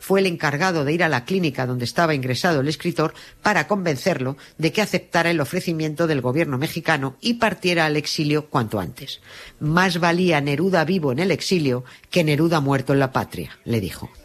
fue el encargado de ir a la clínica donde estaba ingresado el escritor para convencerlo de que aceptara el ofrecimiento del gobierno mexicano y partiera al exilio cuanto antes. Más valía Neruda vivo en el exilio que Neruda muerto en la patria, le dijo.